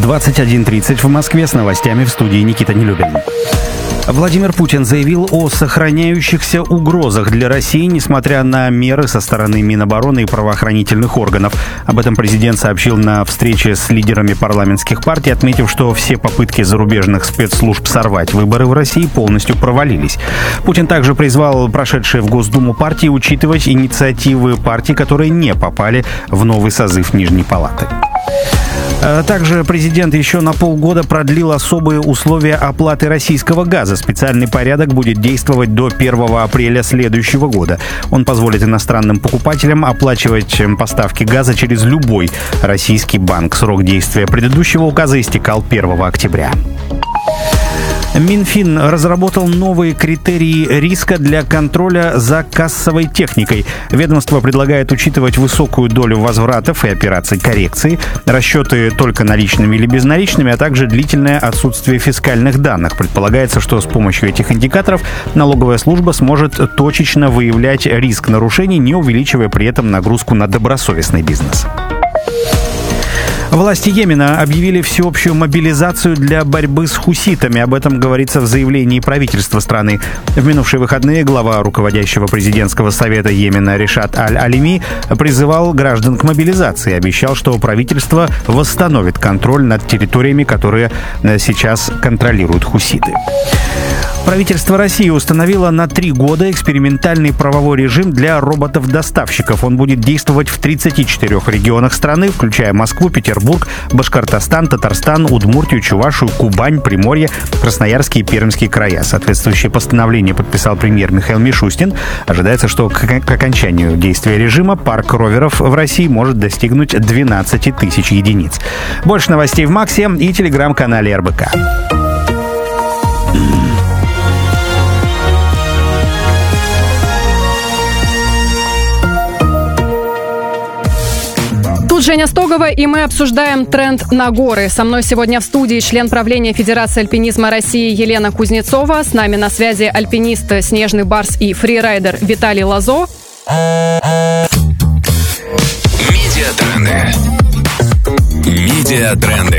21:30 в Москве. С новостями в студии Никита Нелюбин. Владимир Путин заявил о сохраняющихся угрозах для России, несмотря на меры со стороны Минобороны и правоохранительных органов. Об этом президент сообщил на встрече с лидерами парламентских партий, отметив, что все попытки зарубежных спецслужб сорвать выборы в России полностью провалились. Путин также призвал прошедшие в Госдуму партии учитывать инициативы партий, которые не попали в новый созыв Нижней Палаты. Также президент еще на полгода продлил особые условия оплаты российского газа. Специальный порядок будет действовать до 1 апреля следующего года. Он позволит иностранным покупателям оплачивать поставки газа через любой российский банк. Срок действия предыдущего указа истекал 1 октября. Минфин разработал новые критерии риска для контроля за кассовой техникой. Ведомство предлагает учитывать высокую долю возвратов и операций коррекции, расчеты только наличными или безналичными, а также длительное отсутствие фискальных данных. Предполагается, что с помощью этих индикаторов налоговая служба сможет точечно выявлять риск нарушений, не увеличивая при этом нагрузку на добросовестный бизнес. Власти Йемена объявили всеобщую мобилизацию для борьбы с хуситами. Об этом говорится в заявлении правительства страны. В минувшие выходные глава руководящего президентского совета Йемена Решат Аль-Алими призывал граждан к мобилизации. Обещал, что правительство восстановит контроль над территориями, которые сейчас контролируют хуситы. Правительство России установило на 3 года экспериментальный правовой режим для роботов-доставщиков. Он будет действовать в 34 регионах страны, включая Москву, Петербург, Башкортостан, Татарстан, Удмуртию, Чувашию, Кубань, Приморье, Красноярский и Пермский края. Соответствующее постановление подписал премьер Михаил Мишустин. Ожидается, что к окончанию действия режима парк роверов в России может достигнуть 12 тысяч единиц. Больше новостей в Максе и телеграм-канале РБК. Тут Женя Стогова, и мы обсуждаем тренд на горы. Со мной сегодня в студии член правления Федерации альпинизма России Елена Кузнецова. С нами на связи альпинист «Снежный барс» и фрирайдер Виталий Лозо. Медиатренды.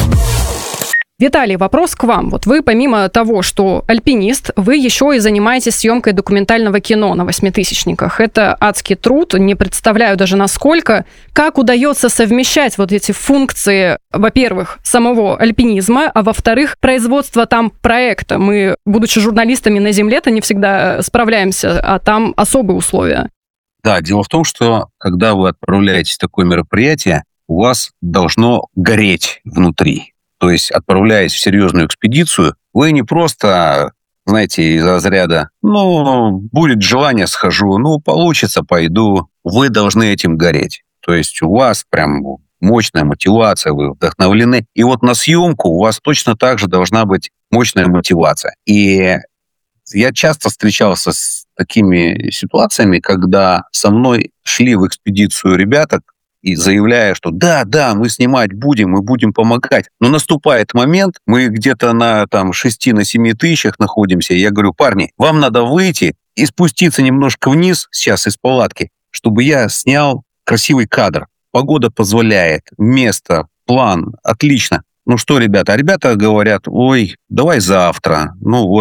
Виталий, вопрос к вам. Вот вы, помимо того, что альпинист, вы еще и занимаетесь съемкой документального кино на 8-тысячниках. Это адский труд, не представляю даже насколько. Как удается совмещать вот эти функции, во-первых, самого альпинизма, а во-вторых, производства там проекта? Мы, будучи журналистами на земле-то, не всегда справляемся, а там особые условия. Да, дело в том, что когда вы отправляетесь в такое мероприятие, у вас должно гореть внутри. То есть, отправляясь в серьезную экспедицию, вы не просто, знаете, из разряда будет желание, схожу, получится, пойду. Вы должны этим гореть. То есть, у вас прям мощная мотивация, вы вдохновлены. И вот на съемку у вас точно так же должна быть мощная мотивация. И я часто встречался с такими ситуациями, когда со мной шли в экспедицию ребята, и заявляя, что да, мы снимать будем, мы будем помогать. Но наступает момент, мы где-то на 6-7 тысячах находимся, и я говорю: парни, вам надо выйти и спуститься немножко вниз сейчас из палатки, чтобы я снял красивый кадр. Погода позволяет, место, план, отлично. Что, ребята? А ребята говорят: ой, давай завтра.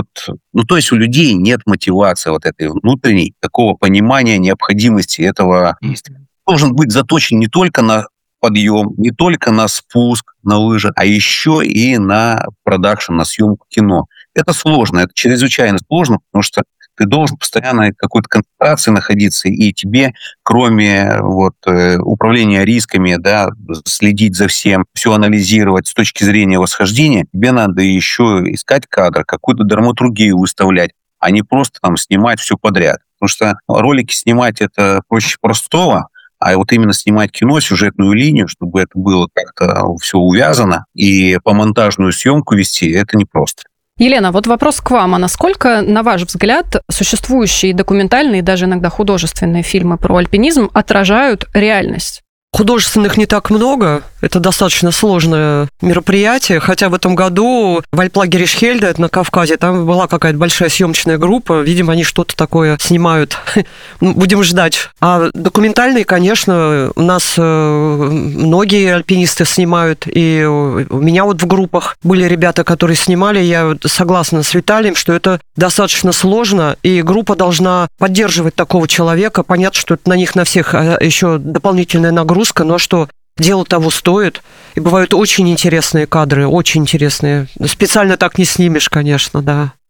То есть у людей нет мотивации вот этой внутренней, такого понимания необходимости этого действия. Должен быть заточен не только на подъем, не только на спуск на лыжи, а еще и на продакшн, на съемку кино. Это сложно, это чрезвычайно сложно, потому что ты должен постоянно в какой-то концентрации находиться, и тебе, кроме управления рисками, следить за всем, все анализировать с точки зрения восхождения, тебе надо еще искать кадр, какую-то драматургию выставлять, а не просто снимать все подряд. Потому что ролики снимать — это проще простого, а вот именно снимать кино, сюжетную линию, чтобы это было как-то все увязано, и по монтажную съемку вести — это непросто. Елена, вот вопрос к вам. А насколько, на ваш взгляд, существующие документальные, даже иногда художественные фильмы про альпинизм отражают реальность? Художественных не так много. Это достаточно сложное мероприятие, хотя в этом году в альплагере Шхельда, это на Кавказе, там была какая-то большая съемочная группа, видимо, они что-то такое снимают. Будем ждать. А документальные, конечно, у нас многие альпинисты снимают, и у меня вот в группах были ребята, которые снимали, я согласна с Виталием, что это достаточно сложно, и группа должна поддерживать такого человека. Понятно, что это на них на всех еще дополнительная нагрузка, но что дело того стоит. И бывают очень интересные кадры, очень интересные. Специально так не снимешь, конечно, да.